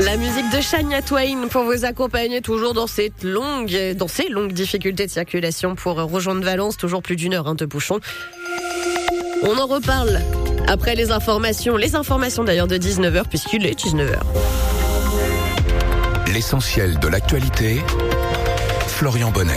La musique de Shania Twain pour vous accompagner toujours dans ces longues difficultés de circulation pour rejoindre Valence, toujours plus d'une heure de bouchon. On en reparle après les informations d'ailleurs de 19h puisqu'il est 19h. L'essentiel de l'actualité, Florian Bonnec.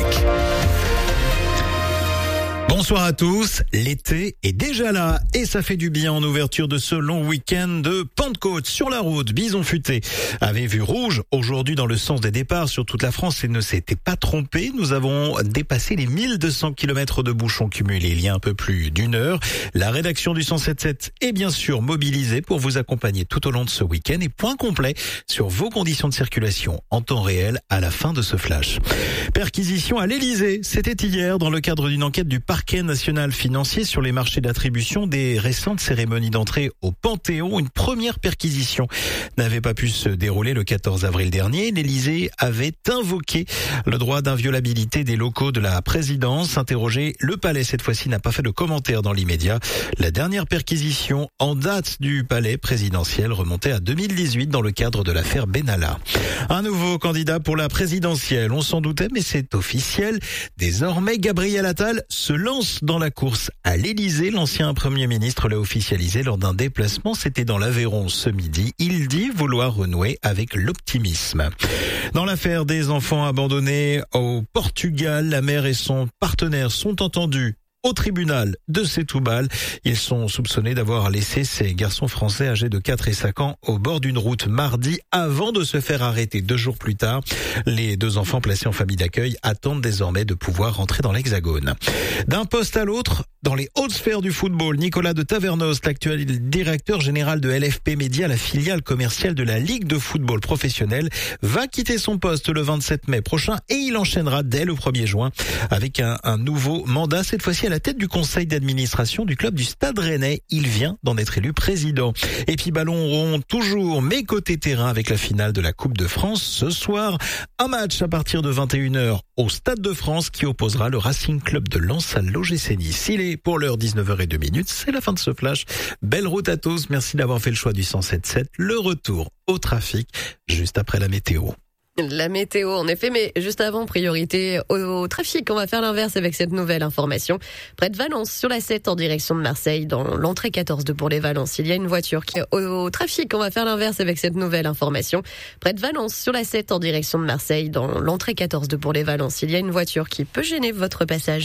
Bonsoir à tous, l'été est déjà là et ça fait du bien en ouverture de ce long week-end de Pentecôte. Sur la route, Bison Futé avait vu rouge aujourd'hui dans le sens des départs sur toute la France et ne s'était pas trompé. Nous avons dépassé les 1200 km de bouchons cumulés il y a un peu plus d'une heure. La rédaction du 107.7 est bien sûr mobilisée pour vous accompagner tout au long de ce week-end et point complet sur vos conditions de circulation en temps réel à la fin de ce flash. Perquisition à l'Elysée, c'était hier dans le cadre d'une enquête du Parquet national financier sur les marchés d'attribution des récentes cérémonies d'entrée au Panthéon. Une première perquisition n'avait pas pu se dérouler le 14 avril dernier. L'Élysée avait invoqué le droit d'inviolabilité des locaux de la présidence. Interrogé, le palais cette fois-ci n'a pas fait de commentaire dans l'immédiat. La dernière perquisition en date du palais présidentiel remontait à 2018 dans le cadre de l'affaire Benalla. Un nouveau candidat pour la présidentielle, on s'en doutait mais c'est officiel. Désormais, Gabriel Attal se lance dans la course à l'Elysée. L'ancien Premier ministre l'a officialisé lors d'un déplacement. C'était dans l'Aveyron ce midi. Il dit vouloir renouer avec l'optimisme. Dans l'affaire des enfants abandonnés au Portugal, la mère et son partenaire sont entendus au tribunal de Setúbal. Ils sont soupçonnés d'avoir laissé ces garçons français âgés de 4 et 5 ans au bord d'une route mardi avant de se faire arrêter 2 jours plus tard. Les 2 enfants placés en famille d'accueil attendent désormais de pouvoir rentrer dans l'Hexagone. D'un poste à l'autre, dans les hautes sphères du football, Nicolas de Tavernos, l'actuel directeur général de LFP Média, la filiale commerciale de la Ligue de football professionnel, va quitter son poste le 27 mai prochain et il enchaînera dès le 1er juin avec un nouveau mandat, cette fois-ci à la tête du conseil d'administration du club du Stade Rennais. Il vient d'en être élu président. Et puis ballon rond toujours, mais côté terrain avec la finale de la Coupe de France ce soir. Un match à partir de 21h au Stade de France qui opposera le Racing Club de Lens à l'OGC Nice. Il est pour l'heure 19h02. C'est la fin de ce flash. Belle route à tous. Merci d'avoir fait le choix du 107.7. Le retour au trafic juste après la météo. La météo, en effet, mais juste avant, priorité au trafic. On va faire l'inverse avec cette nouvelle information. Près de Valence, sur la 7 en direction de Marseille, dans l'entrée 14 de Bourg-les-Valence, il y a une voiture qui est au trafic. On va faire l'inverse avec cette nouvelle information. Près de Valence, sur la 7 en direction de Marseille, dans l'entrée 14 de Bourg-les-Valence, il y a une voiture qui peut gêner votre passage.